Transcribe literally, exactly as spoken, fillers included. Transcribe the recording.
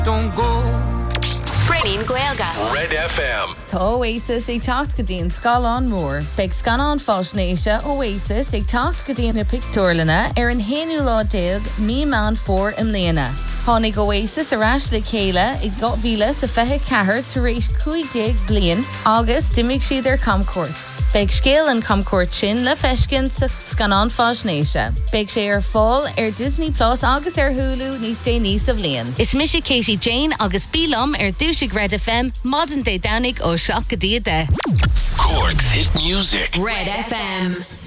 Don't go. Brennan Gaelga. Red F M. Tá Oasis ag tacht go dtíon Scáil mór. Beidh scanán fáisnéise Oasis ag tacht go dtíon na pictiúrlanna ar an héanú lá déag mí meán fór im léana. Tháinig Oasis arás le chéile ag gcómhíle sa feiche cethair tar éis cuaigdéag bliain agus d'imigh siad ar camcuairt. Beidh scéal an camcuairt sin le feiscin sa scanán fáisnéise. Beidh sé ar fáil ar Disney Plus agus ar Hulu níos dé níos a bhliain. Is Misha Katie Jane agus Bílam ar dúisig Red F M, modern day Downig ó seach go dia de. Cork's hit music. Red F M.